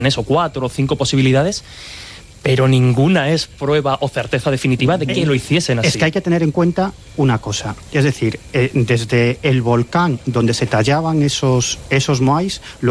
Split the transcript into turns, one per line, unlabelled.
eso, 4 o 5 posibilidades, pero ninguna es prueba o certeza definitiva de que lo hiciesen así.
Es que hay que tener en cuenta una cosa, es decir, desde el volcán donde se tallaban esos moais,